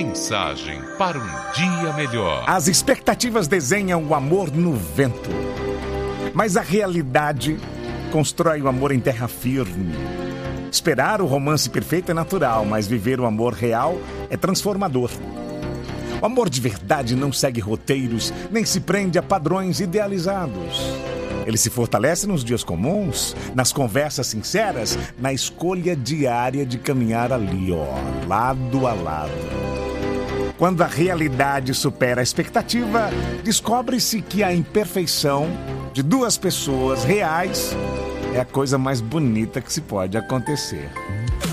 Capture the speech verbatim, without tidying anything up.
Mensagem para um dia melhor. As expectativas desenham o amor no vento, mas a realidade constrói o amor em terra firme. Esperar o romance perfeito é natural, mas viver o amor real é transformador. O amor de verdade não segue roteiros, nem se prende a padrões idealizados. Ele se fortalece nos dias comuns, nas conversas sinceras, na escolha diária de caminhar ali, ó, lado a lado. Quando a realidade supera a expectativa, descobre-se que a imperfeição de duas pessoas reais é a coisa mais bonita que se pode acontecer.